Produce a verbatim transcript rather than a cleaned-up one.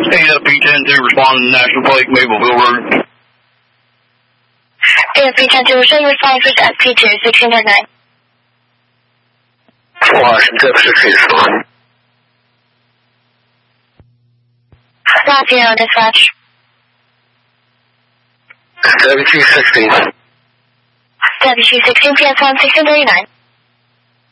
A F P ten two responding to National Lake Mapleville Road. A F P ten two, show you responding to S P two, sixteen point nine. Washington, sixteen one. Raphael, dispatch. W Q sixteen. W Q sixteen, P S one, sixteen thirty-nine.